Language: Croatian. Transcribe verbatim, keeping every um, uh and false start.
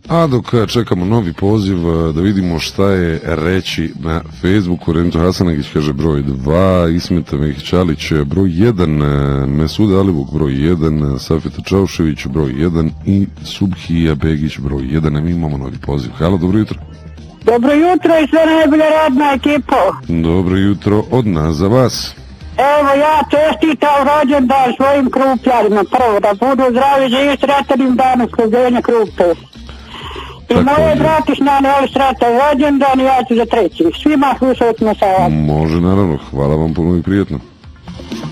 A dok čekamo novi poziv da vidimo šta je reći na Facebooku, Rento Hasanagić kaže broj dva, Ismeta Mehićalić broj jedan, Mesuda Alibuk broj jedan, Safeta Čaušević broj jedan i Subhija Begić broj jedan. A mi imamo novi poziv. Halo, dobro jutro. Dobro jutro i sve najbolje radna ekipo. Dobro jutro od nas za vas. Evo ja čestitam rođendan svojim krupljarima. Prvo da budu zdravi, živi, sretan im dan usklađenja Krupe. I Tako moje je. bratišnjane, ali sretan rođendan i ja ću za treći. Svima slušajte na sa vas. Može, naravno. Hvala vam puno i prijetno.